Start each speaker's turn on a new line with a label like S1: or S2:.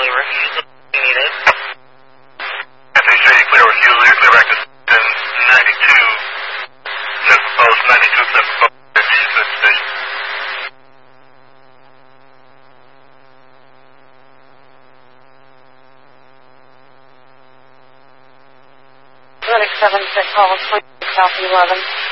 S1: early refusal needed.
S2: FHA, clear refusal, you're clear back to 92, except proposed, 92 except proposed, 50, good station.
S3: Linux 76, Hall 26, South 11.